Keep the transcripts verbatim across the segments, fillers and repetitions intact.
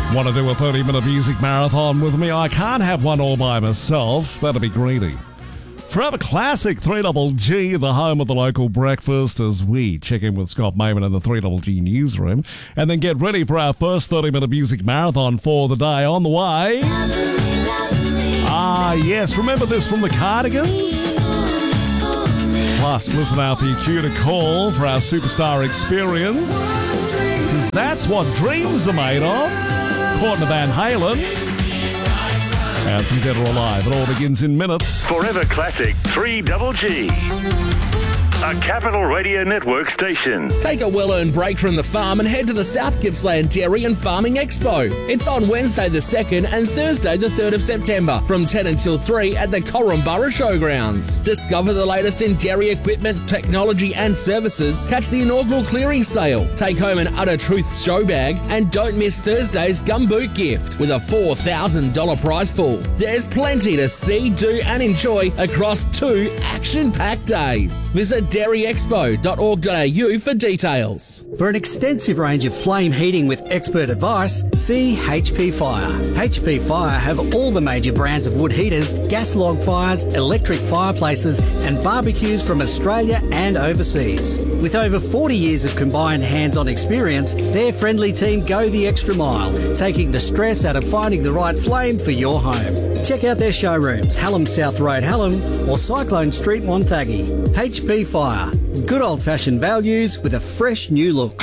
Want to do a thirty-minute music marathon with me? I can't have one all by myself. That'd be greedy. Forever Classic, three G G, the home of the local breakfast, as we check in with Scott Mayman in the three G G newsroom, and then get ready for our first thirty-minute music marathon for the day. On the way. Ah, yes. Remember this from the Cardigans? Plus, listen out for your cue to call for our superstar experience, because that's what dreams are made of. Courtney Van Halen. And some Dead or Alive. It all begins in minutes. Forever Classic three G G. A Capital Radio Network station. Take a well-earned break from the farm and head to the South Gippsland Dairy and Farming Expo. It's on Wednesday the second and Thursday the third of September from ten until three at the Corumburra Showgrounds. Discover the latest in dairy equipment, technology and services. Catch the inaugural clearing sale. Take home an Utter Truth show bag and don't miss Thursday's gumboot gift with a four thousand dollars prize pool. There's plenty to see, do and enjoy across two action-packed days. Visit dairy expo dot org dot a u for details. For an extensive range of flame heating with expert advice, see H P Fire. H P Fire have all the major brands of wood heaters, gas log fires, electric fireplaces and barbecues from Australia and overseas. With over forty years of combined hands-on experience, their friendly team go the extra mile, taking the stress out of finding the right flame for your home. Check out their showrooms, Hallam South Road, Hallam, or Cyclone Street, Wonthaggi. H P Fire. Good old-fashioned values with a fresh new look.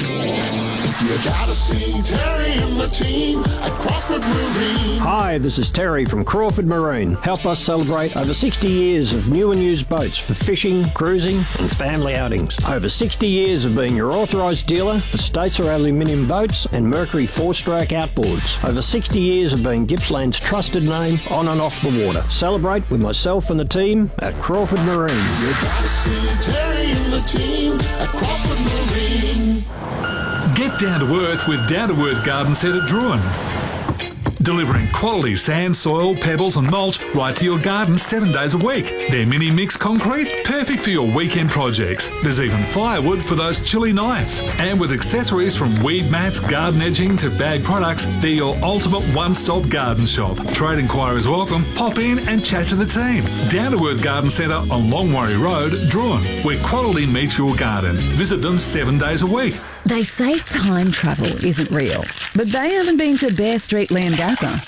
You gotta see Terry and the team at Crawford Marine. Hi, this is Terry from Crawford Marine. Help us celebrate over sixty years of new and used boats for fishing, cruising and family outings. Over sixty years of being your authorised dealer for Statesar aluminium boats and Mercury four-stroke outboards. Over sixty years of being Gippsland's trusted name on and off the water. Celebrate with myself and the team at Crawford Marine. You gotta see Terry and the team at Crawford Marine. Get down to earth with Down to Earth Garden Set at Druin. Delivering quality sand, soil, pebbles and mulch right to your garden seven days a week. Their mini mix concrete, perfect for your weekend projects. There's even firewood for those chilly nights. And with accessories from weed mats, garden edging to bag products, they're your ultimate one-stop garden shop. Trade inquiries welcome. Pop in and chat to the team. Down to Earth Garden Centre on Longwarry Road, Druin, where quality meets your garden. Visit them seven days a week. They say time travel isn't real, but they haven't been to Bear Street Leongatha.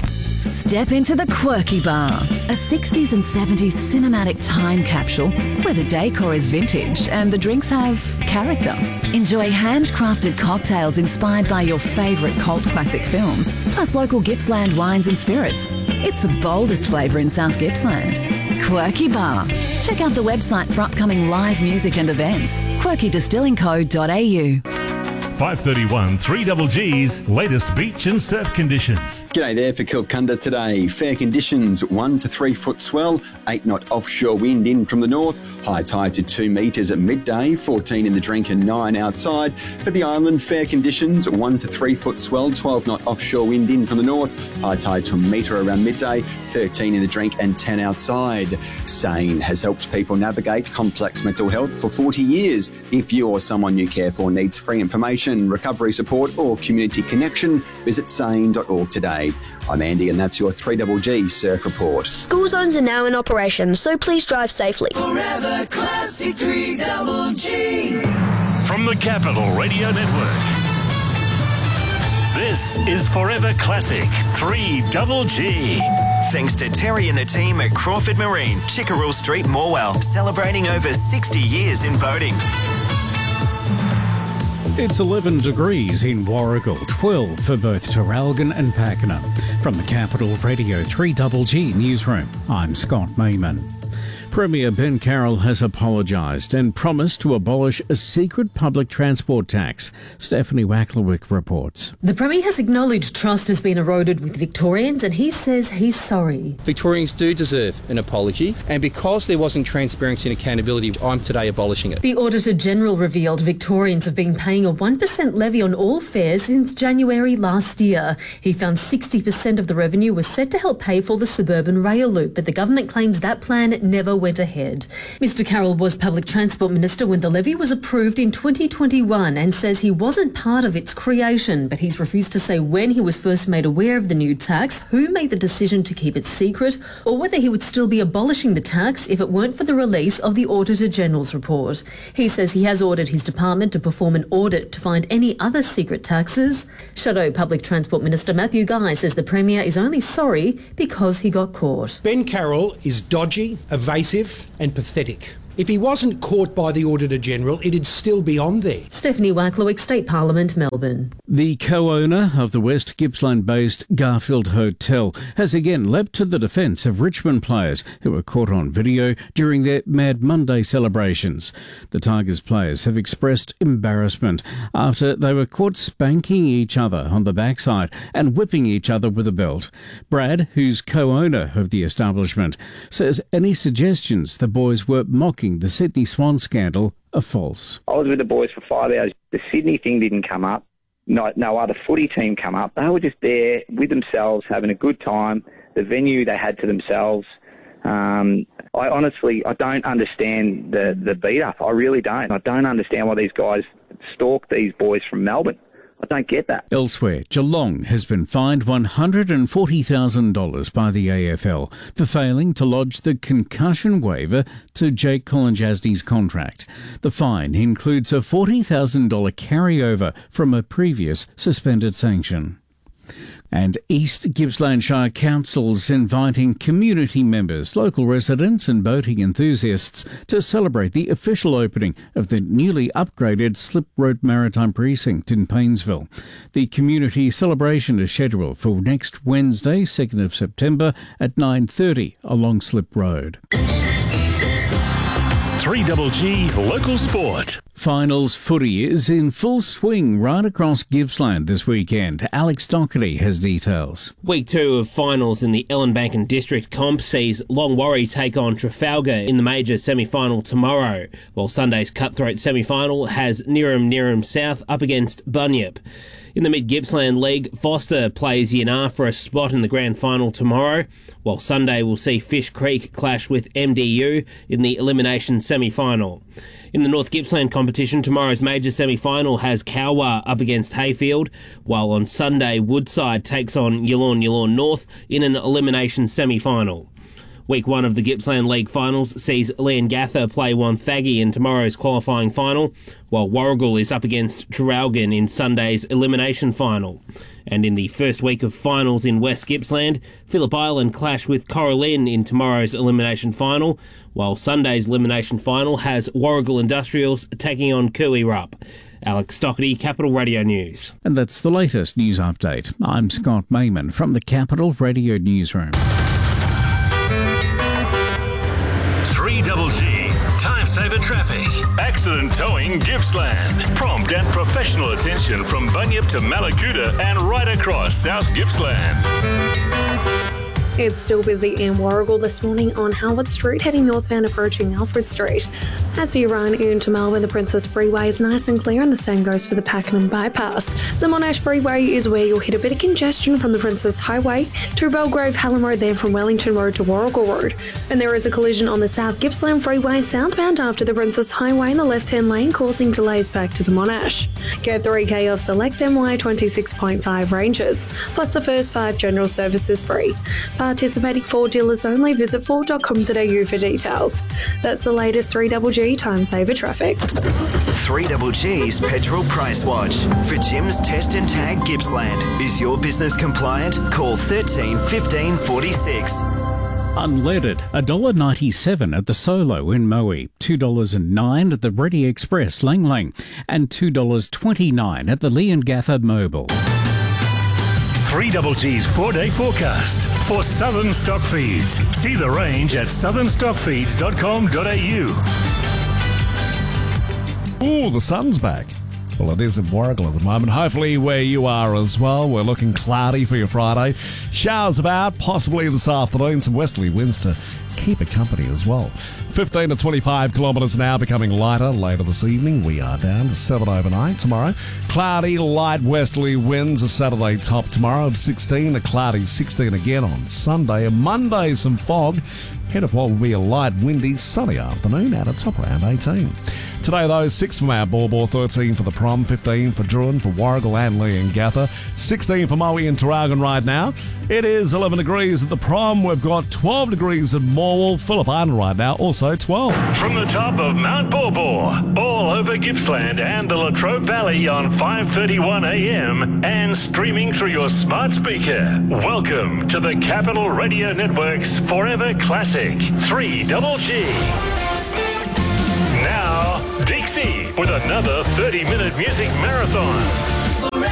Step into the Quirky Bar, a sixties and seventies cinematic time capsule where the decor is vintage and the drinks have character. Enjoy handcrafted cocktails inspired by your favourite cult classic films, plus local Gippsland wines and spirits. It's the boldest flavour in South Gippsland. Quirky Bar. Check out the website for upcoming live music and events. quirky distilling co dot a u. five thirty-one three G G's latest beach and surf conditions. G'day there for Kilcunda today. Fair conditions, one to three foot swell, eight knot offshore wind in from the north, high tide to two metres at midday, fourteen in the drink and nine outside. For the island, fair conditions, one to three foot swell, twelve knot offshore wind in from the north, high tide to a metre around midday, thirteen in the drink and ten outside. SANE has helped people navigate complex mental health for forty years. If you or someone you care for needs free information, recovery support or community connection, visit sane dot org today. I'm Andy and that's your three G G Surf Report. School zones are now in operation, so please drive safely. Forever Classic three G G. From the Capital Radio Network, this is Forever Classic three G G. Thanks to Terry and the team at Crawford Marine, Chickerell Street, Morwell, celebrating over sixty years in boating. It's eleven degrees in Warragul, twelve for both Traralgon and Pakenham. From the Capital Radio three G G newsroom, I'm Scott Mayman. Premier Ben Carroll has apologised and promised to abolish a secret public transport tax. Stephanie Wacklewick reports. The Premier has acknowledged trust has been eroded with Victorians and he says he's sorry. Victorians do deserve an apology, and because there wasn't transparency and accountability, I'm today abolishing it. The Auditor-General revealed Victorians have been paying a one percent levy on all fares since January last year. He found sixty percent of the revenue was set to help pay for the suburban rail loop, but the government claims that plan never went went ahead. Mister Carroll was Public Transport Minister when the levy was approved in twenty twenty-one and says he wasn't part of its creation, but he's refused to say when he was first made aware of the new tax, who made the decision to keep it secret, or whether he would still be abolishing the tax if it weren't for the release of the Auditor General's report. He says he has ordered his department to perform an audit to find any other secret taxes. Shadow Public Transport Minister Matthew Guy says the Premier is only sorry because he got caught. Ben Carroll is dodgy, evasive and pathetic. If he wasn't caught by the Auditor-General, it'd still be on there. Stephanie Wacklowick, State Parliament, Melbourne. The co-owner of the West Gippsland-based Garfield Hotel has again leapt to the defence of Richmond players who were caught on video during their Mad Monday celebrations. The Tigers players have expressed embarrassment after they were caught spanking each other on the backside and whipping each other with a belt. Brad, who's co-owner of the establishment, says any suggestions the boys were mocking the Sydney Swan scandal are false. I was with the boys for five hours. The Sydney thing didn't come up. No, no other footy team come up. They were just there with themselves, having a good time. The venue they had to themselves. Um, I honestly, I don't understand the, the beat-up. I really don't. I don't understand why these guys stalk these boys from Melbourne. I don't get that. Elsewhere, Geelong has been fined one hundred forty thousand dollars by the A F L for failing to lodge the concussion waiver to Jake Collinjasny's contract. The fine includes a forty thousand dollars carryover from a previous suspended sanction. And East Gippsland Shire Council's inviting community members, local residents and boating enthusiasts to celebrate the official opening of the newly upgraded Slip Road Maritime Precinct in Paynesville. The community celebration is scheduled for next Wednesday, second of September at nine thirty along Slip Road. three G G Local Sport. Finals footy is in full swing right across Gippsland this weekend. Alex Doherty has details. Week two of finals in the Ellenbank District Comp sees Longwarry take on Trafalgar in the major semi-final tomorrow, while Sunday's cutthroat semi-final has Neerim Neerim South up against Bunyip. In the Mid-Gippsland League, Foster plays Yanar for a spot in the grand final tomorrow, while Sunday will see Fish Creek clash with M D U in the elimination semi-final. In the North Gippsland competition, tomorrow's major semi-final has Cowwa up against Hayfield, while on Sunday Woodside takes on Yallourn Yallourn North in an elimination semi-final. Week one of the Gippsland League finals sees Leongatha play Wonthaggi in tomorrow's qualifying final, while Warragul is up against Traralgon in Sunday's elimination final. And in the first week of finals in West Gippsland, Phillip Island clash with Coralin in tomorrow's elimination final, while Sunday's elimination final has Warragul Industrials taking on Cooey-Rupp. Alex Doherty, Capital Radio News. And that's the latest news update. I'm Scott Mayman from the Capital Radio Newsroom. three G G, Time Saver Traffic. Accident Towing Gippsland. Prompt and professional attention from Bunyip to Malakuta and right across South Gippsland. It's still busy in Warragul this morning on Howard Street, heading northbound approaching Alfred Street. As you run into Melbourne, the Princess Freeway is nice and clear, and the same goes for the Pakenham Bypass. The Monash Freeway is where you'll hit a bit of congestion from the Princess Highway to Belgrave Hallam Road, then from Wellington Road to Warragul Road. And there is a collision on the South Gippsland Freeway southbound after the Princess Highway in the left-hand lane, causing delays back to the Monash. Get three K off select M Y twenty-six point five ranges, plus the first five general services free. Participating Ford dealers only. Visit ford dot com dot a u for details. That's the latest three G G Time Saver Traffic. three G G's Petrol Price Watch. For Jim's Test and Tag Gippsland. Is your business compliant? Call thirteen fifteen forty-six. Unleaded, one dollar ninety-seven at the Solo in Moe, two dollars nine at the Ready Express Lang Lang, and two dollars twenty-nine at the Leongatha Mobile. three G G's four-day forecast for Southern Stock Feeds. See the range at southern stock feeds dot com dot a u. Ooh, the sun's back. Well, it is in Warragul at the moment. Hopefully where you are as well. We're looking cloudy for your Friday. Showers about, possibly this afternoon. Some westerly winds to keep it company as well. fifteen to twenty-five kilometres an hour, becoming lighter later this evening. We are down to seven overnight tomorrow. Cloudy, light westerly winds. A Saturday top tomorrow of sixteen. A cloudy sixteen again on Sunday. And Monday, some fog. Head of what will be a light, windy, sunny afternoon at a top around eighteen. Today, though, six for Mount Borbor, thirteen for the Prom, fifteen for Druin, for Warragul and Leongatha, sixteen for Moe and Tarragon right now. It is eleven degrees at the Prom. We've got twelve degrees at Morwell, Phillip Island right now, also twelve. From the top of Mount Borbor, all over Gippsland and the Latrobe Valley on five thirty-one a m and streaming through your smart speaker. Welcome to the Capital Radio Network's Forever Classic three double G. Now, Dixie with another thirty-minute music marathon.